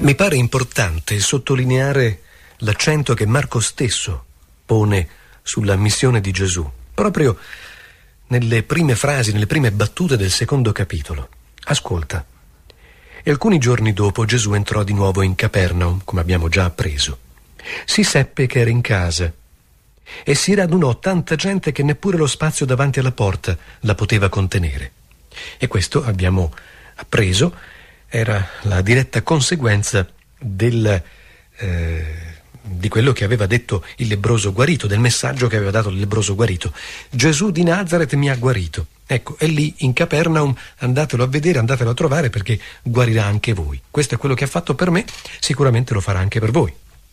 Mi pare importante sottolineare l'accento che Marco stesso pone sulla missione di Gesù, proprio nelle prime frasi, nelle prime battute del secondo capitolo. Ascolta. E alcuni giorni dopo Gesù entrò di nuovo in Capernaum, come abbiamo già appreso. Si seppe che era in casa e si radunò tanta gente che neppure lo spazio davanti alla porta la poteva contenere. E questo, abbiamo appreso, era la diretta conseguenza di quello che aveva detto il lebbroso guarito, del messaggio che aveva dato il lebbroso guarito. Gesù di Nazaret mi ha guarito. Ecco, è lì in Capernaum, andatelo a vedere, andatelo a trovare perché guarirà anche voi. Questo è quello che ha fatto per me, sicuramente lo farà anche per voi.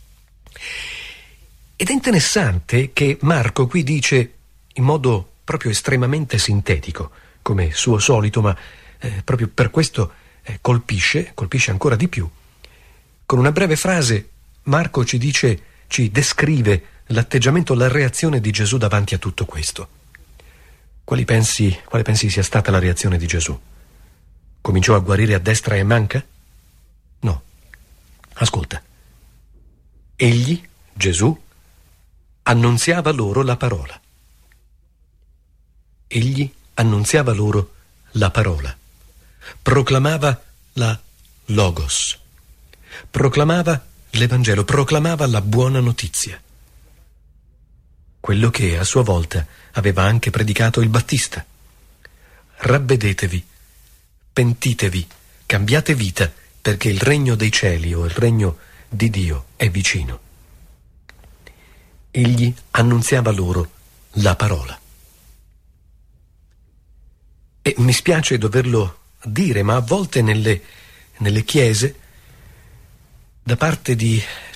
Ed è interessante che Marco qui dice in modo proprio estremamente sintetico, come suo solito, ma proprio per questo colpisce ancora di più. Con una breve frase Marco ci descrive l'atteggiamento, la reazione di Gesù davanti a tutto questo. Quale pensi sia stata la reazione di Gesù? Cominciò a guarire a destra e a manca? No. Ascolta. Egli, Gesù, annunziava loro la parola. Egli annunziava loro la parola. Proclamava la Logos. Proclamava l'Evangelo, proclamava la buona notizia. Quello che a sua volta aveva anche predicato il Battista. Ravvedetevi, pentitevi, cambiate vita, perché il regno dei cieli o il regno di Dio è vicino. Egli annunziava loro la parola. E mi spiace doverlo dire, ma a volte nelle chiese, da parte di